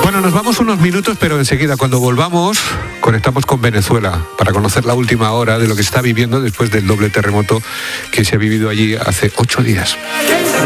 Bueno, nos vamos unos minutos, pero enseguida, cuando volvamos, conectamos con Venezuela para conocer la última hora de lo que se está viviendo después del doble terremoto que se ha vivido allí hace 8 días.